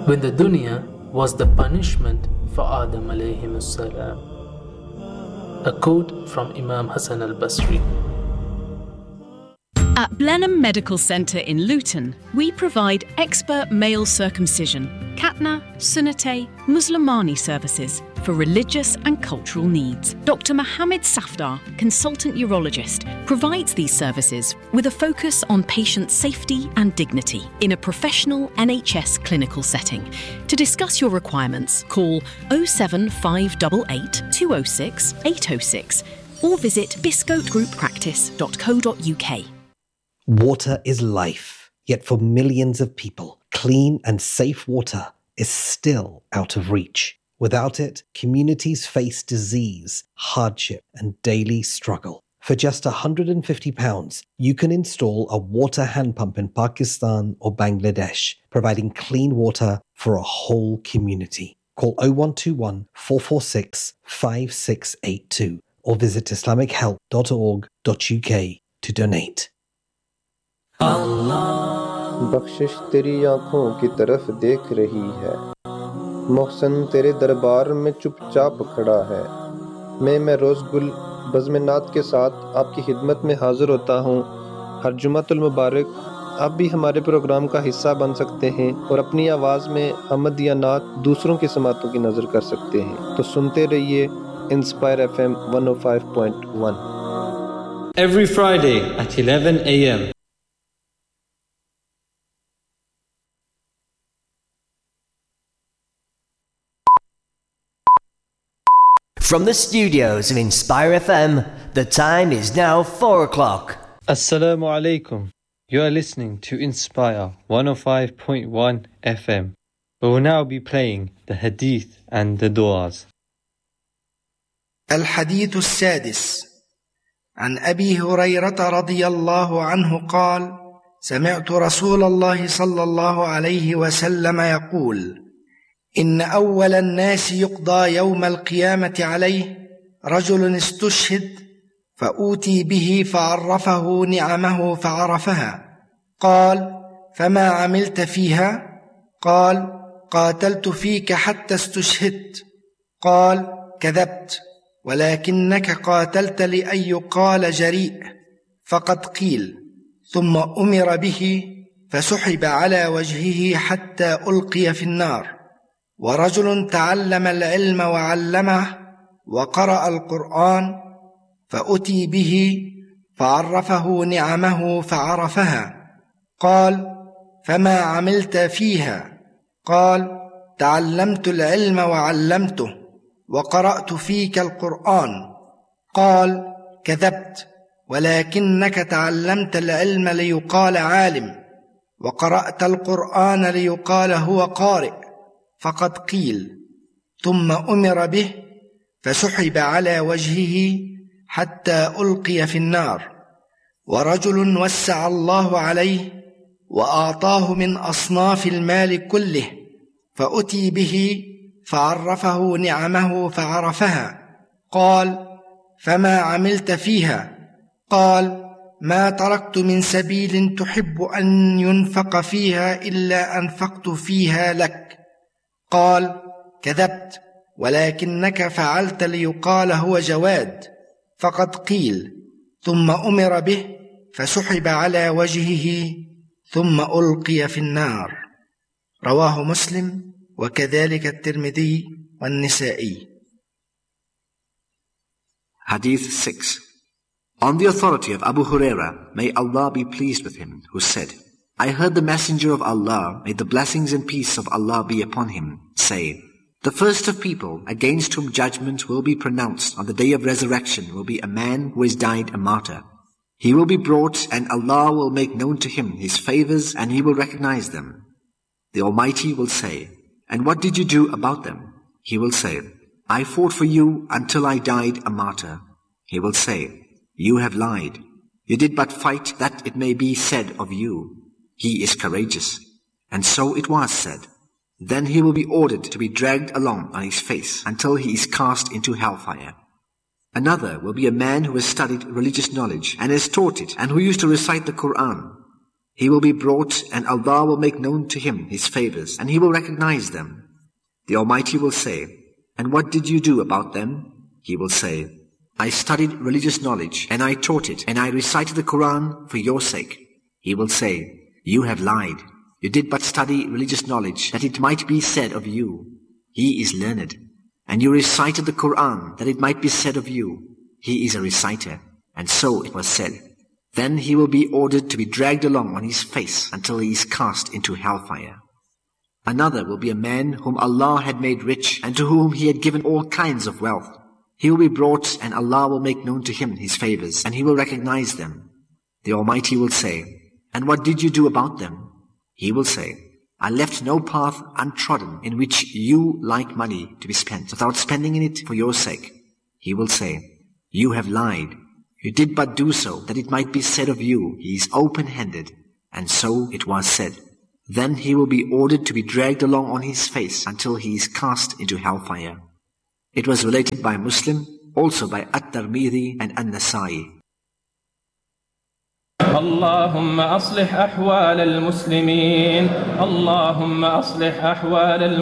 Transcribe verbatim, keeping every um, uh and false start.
when the dunya was the punishment for Adam alayhi salam. A quote from Imam Hassan al-Basri. At Blenheim Medical Centre in Luton, we provide expert male circumcision, Khatna, Sunnate, Muslimani services for religious and cultural needs. Doctor Mohammed Safdar, consultant urologist, provides these services with a focus on patient safety and dignity in a professional N H S clinical setting. To discuss your requirements, call oh seven five eight eight, two oh six, eight oh six or visit biscote group practice dot co dot uk. Water is life, yet for millions of people, clean and safe water is still out of reach. Without it, communities face disease, hardship, and daily struggle. For just one hundred fifty pounds, you can install a water hand pump in Pakistan or Bangladesh, providing clean water for a whole community. Call oh one two one, four four six, five six eight two or visit islamic help dot org dot uk to donate. बख्शिश तेरी आंखों की तरफ देख रही है, मोहसन तेरे दरबार में चुपचाप खड़ा है। मैं मैं रोज़ गुल बज़्म-ए-नात के साथ आपकी खिदमत में हाज़िर होता हूँ। हर जुमातुल मुबारक आप भी हमारे प्रोग्राम का हिस्सा बन सकते हैं और अपनी आवाज़ में हमद या नात दूसरों की समातों की नज़र कर सकते हैं। तो सुनते रहिए inspire F M one oh five point one. Every Friday at eleven a m From the studios of Inspire F M, the time is now four o'clock. Assalamu alaikum. You are listening to Inspire one oh five point one F M. We will now be playing the Hadith and the Du'as. الحديث السادس عن أبي هريرة رضي الله عنه قال: سمعت رسول الله صلى الله عليه وسلم يقول: إن أول الناس يقضى يوم القيامة عليه رجل استشهد فأوتي به فعرفه نعمه فعرفها. قال: فما عملت فيها؟ قال: قاتلت فيك حتى استشهدت. قال: كذبت، ولكنك قاتلت لأن يقال جريء، فقد قيل. ثم أمر به فسحب على وجهه حتى ألقي في النار. ورجل تعلم العلم وعلمه وقرأ القرآن فأتي به فعرفه نعمه فعرفها. قال: فما عملت فيها؟ قال: تعلمت العلم وعلمته وقرأت فيك القرآن. قال: كذبت، ولكنك تعلمت العلم ليقال عالم، وقرأت القرآن ليقال هو قارئ، فقد قيل. ثم أمر به فسحب على وجهه حتى ألقي في النار. ورجل وسع الله عليه وأعطاه من أصناف المال كله فأتي به فعرفه نعمه فعرفها. قال: فما عملت فيها؟ قال: ما تركت من سبيل تحب أن ينفق فيها إلا أنفقت فيها لك. قال: كذبت، ولكنك فعلت ليقال هو جواد، فقد قيل. ثم أمر به فسحب على وجهه ثم ألقي في النار. رواه مسلم وكذلك الترمذي والنسائي. Hadith six. On the authority of Abu Huraira, may Allah be pleased with him, who said, I heard the Messenger of Allah, may the blessings and peace of Allah be upon him, say, the first of people against whom judgment will be pronounced on the day of resurrection will be a man who has died a martyr. He will be brought and Allah will make known to him his favors and he will recognize them. The Almighty will say, and what did you do about them? He will say, I fought for you until I died a martyr. He will say, you have lied. You did but fight that it may be said of you, he is courageous. And so it was said. Then he will be ordered to be dragged along on his face until he is cast into hellfire. Another will be a man who has studied religious knowledge and has taught it and who used to recite the Quran. He will be brought and Allah will make known to him his favors and he will recognize them. The Almighty will say, and what did you do about them? He will say, I studied religious knowledge and I taught it and I recited the Quran for your sake. He will say, you have lied. You did but study religious knowledge that it might be said of you, he is learned. And you recited the Quran that it might be said of you, he is a reciter. And so it was said. Then he will be ordered to be dragged along on his face until he is cast into hellfire. Another will be a man whom Allah had made rich and to whom he had given all kinds of wealth. He will be brought and Allah will make known to him his favors and he will recognize them. The Almighty will say, and what did you do about them? He will say, I left no path untrodden in which you like money to be spent without spending in it for your sake. He will say, you have lied. You did but do so that it might be said of you, he is open-handed. And so it was said. Then he will be ordered to be dragged along on his face until he is cast into hellfire. It was related by Muslim, also by At-Tirmidhi and An-Nasai. اللهم أصلح أحوال المسلمين اللهم أصلح أحوال